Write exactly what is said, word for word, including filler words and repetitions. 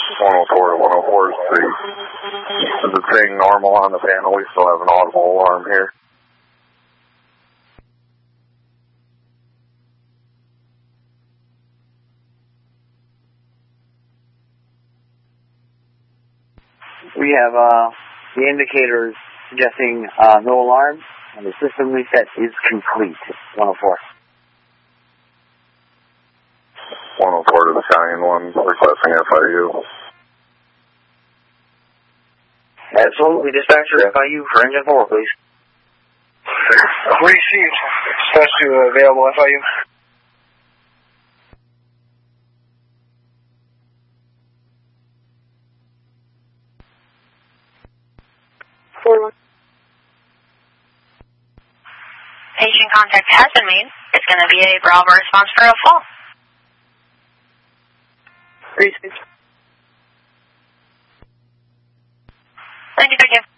one oh four to one oh four is three. Is it saying normal on the panel? We still have an audible alarm here. We have uh, the indicators suggesting uh, no alarm, and the system reset is complete. one oh four. one oh four to the Cheyenne one, requesting F I U. Absolutely, dispatcher, F I U for engine four, please. Received. Dispatch to available F I U. Patient contact has been made. It's going to be a Bravo response for a fall. Received. Thank you, thank you.